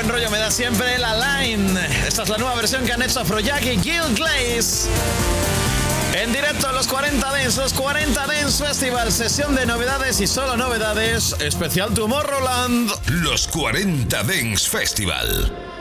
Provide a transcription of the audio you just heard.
buen rollo me da siempre la Line. Esta es la nueva versión que han hecho Afrojack y Gil Glaze. En directo a los 40 Dance, los 40 Dance Festival, sesión de novedades y solo novedades, especial Tomorrowland. Los 40 Dance Festival.